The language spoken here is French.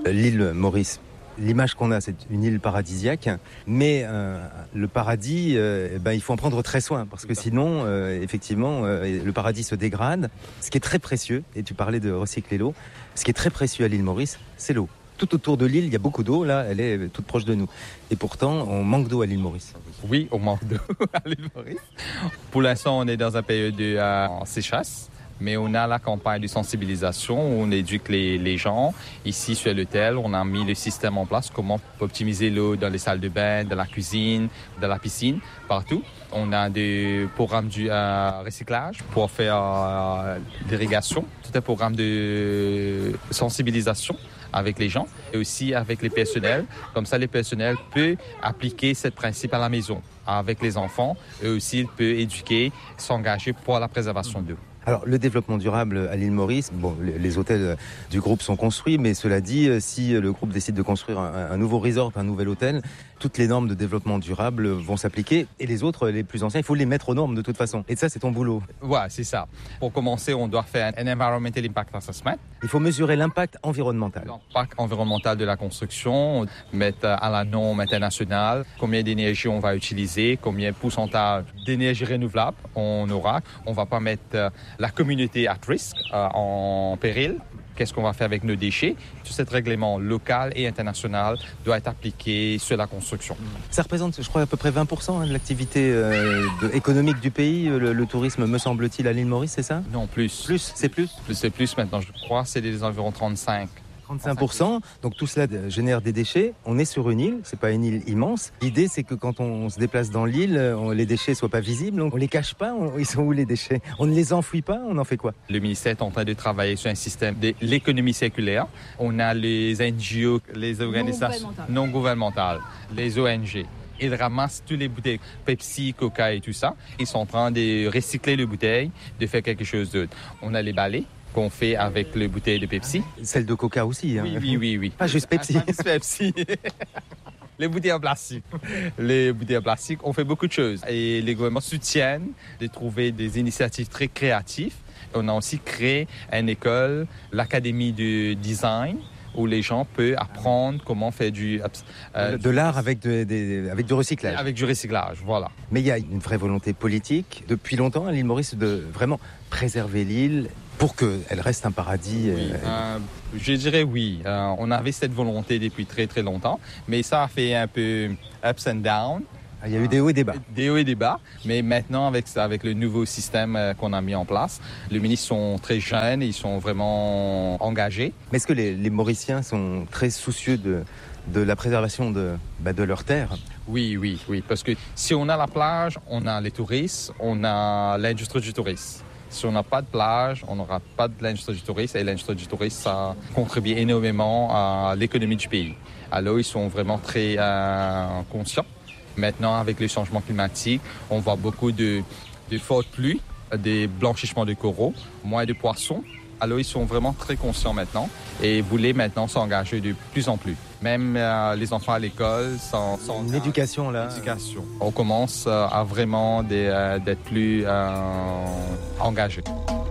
L'île Maurice, l'image qu'on a, c'est une île paradisiaque, mais le paradis, il faut en prendre très soin, parce que sinon, effectivement, le paradis se dégrade. Ce qui est très précieux, et tu parlais de recycler l'eau, ce qui est très précieux à l'île Maurice, c'est l'eau. Tout autour de l'île, il y a beaucoup d'eau, là, elle est toute proche de nous. Et pourtant, on manque d'eau à l'île Maurice. Oui, on manque d'eau à l'île Maurice. Pour l'instant, on est dans une période de sécheresse. Mais on a la campagne de sensibilisation où on éduque les gens. Ici, sur l'hôtel, on a mis le système en place, comment optimiser l'eau dans les salles de bain, dans la cuisine, dans la piscine, partout. On a des programmes du recyclage pour faire l'irrigation. Tout un programme de sensibilisation avec les gens et aussi avec les personnels. Comme ça, les personnels peuvent appliquer ce principe à la maison avec les enfants. Et aussi, ils peuvent éduquer, s'engager pour la préservation d'eau. Alors, le développement durable à l'île Maurice, les hôtels du groupe sont construits, mais cela dit, si le groupe décide de construire un nouveau resort, un nouvel hôtel, toutes les normes de développement durable vont s'appliquer. Et les autres, les plus anciens, il faut les mettre aux normes de toute façon. Et ça, c'est ton boulot. Ouais, c'est ça. Pour commencer, on doit faire un Environmental Impact Assessment. Il faut mesurer l'impact environnemental. L'impact environnemental de la construction, mettre à la norme internationale, combien d'énergie on va utiliser, combien de pourcentage d'énergie renouvelable on aura. On ne va pas mettre la communauté à risque, en péril. Qu'est-ce qu'on va faire avec nos déchets? Tout ce règlement local et international doit être appliqué sur la construction. Ça représente, je crois, à peu près 20% de l'activité économique du pays, le tourisme, me semble-t-il, à l'île Maurice, c'est ça? Non, plus. Plus, c'est plus? C'est plus maintenant, je crois, c'est des environ 35%. 35%, donc tout cela génère des déchets. On est sur une île, c'est pas une île immense. L'idée, c'est que quand on se déplace dans l'île, les déchets soient pas visibles. On les cache pas. Ils sont où les déchets? On ne les enfouit pas. On en fait quoi? Le ministère est en train de travailler sur un système de l'économie circulaire. On a les NGO, les organisations non gouvernementales, les ONG. Ils ramassent tous les bouteilles, Pepsi, Coca et tout ça. Ils sont en train de recycler les bouteilles, de faire quelque chose d'autre. On a les balais qu'on fait avec les bouteilles de Pepsi. Celle de Coca aussi. Hein. Oui. Pas juste Pepsi. Pas juste Pepsi. Les bouteilles en plastique. Les bouteilles en plastique, on fait beaucoup de choses. Et les gouvernements soutiennent de trouver des initiatives très créatives. On a aussi créé une école, l'Académie du design, où les gens peuvent apprendre comment faire de l'art avec du recyclage. Avec du recyclage, voilà. Mais il y a une vraie volonté politique depuis longtemps à l'île Maurice de vraiment préserver l'île pour qu'elle reste un paradis. Oui, je dirais oui. On avait cette volonté depuis très très longtemps, mais ça a fait un peu ups and downs. Il y a eu des hauts et des bas. Des hauts et des bas, mais maintenant avec le nouveau système qu'on a mis en place, les ministres sont très jeunes, ils sont vraiment engagés. Mais est-ce que les Mauriciens sont très soucieux de la préservation de leur terre? Oui, parce que si on a la plage, on a les touristes, on a l'industrie du tourisme. Si on n'a pas de plage, on n'aura pas de l'industrie du tourisme, et l'industrie du tourisme, ça contribue énormément à l'économie du pays. Alors, ils sont vraiment très conscients. Maintenant, avec les changements climatiques, on voit beaucoup de fortes pluies, des blanchissements de coraux, moins de poissons. Alors, ils sont vraiment très conscients maintenant et voulaient maintenant s'engager de plus en plus. Même les enfants à l'école sont une éducation là. Éducation. On commence à vraiment d'être plus engagés.